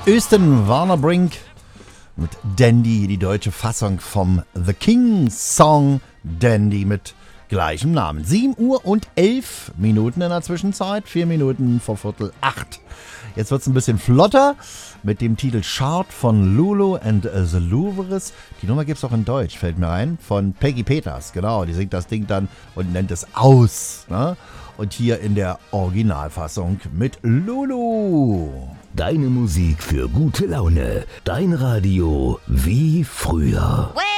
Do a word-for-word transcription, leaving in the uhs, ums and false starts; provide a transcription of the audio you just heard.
Östen Warnerbrink mit Dandy, die deutsche Fassung vom The King Song Dandy mit gleichem Namen. sieben Uhr und elf Minuten in der Zwischenzeit, vier Minuten vor Viertel acht. Jetzt wird es ein bisschen flotter mit dem Titel Chart von Lulu and the Louvres. Die Nummer gibt es auch in Deutsch, fällt mir ein, von Peggy Peters. Genau, die singt das Ding dann und nennt es aus. Ne? Und hier in der Originalfassung mit Lulu. Deine Musik für gute Laune. Dein Radio wie früher.